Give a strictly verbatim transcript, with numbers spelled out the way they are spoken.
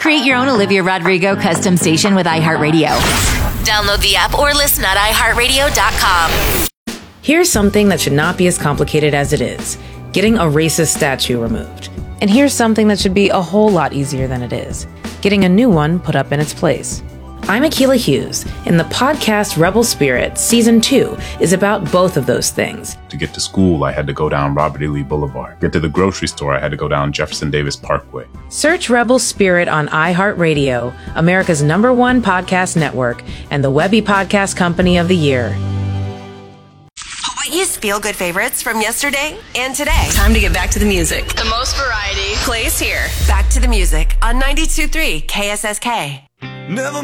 Create your own Olivia Rodrigo custom station with iHeartRadio. Download the app or listen at i heart radio dot com. Here's something that should not be as complicated as it is. Getting a racist statue removed. And here's something that should be a whole lot easier than it is. Getting a new one put up in its place. I'm Akilah Hughes, and the podcast Rebel Spirit Season two is about both of those things. To get to school, I had to go down Robert E. Lee Boulevard. To get to the grocery store, I had to go down Jefferson Davis Parkway. Search Rebel Spirit on iHeartRadio, America's number one podcast network, and the Webby Podcast Company of the Year. Hawaii's feel-good favorites from yesterday and today. Time to get back to the music. The most variety plays here. Back to the music on ninety-two point three K S S K. Never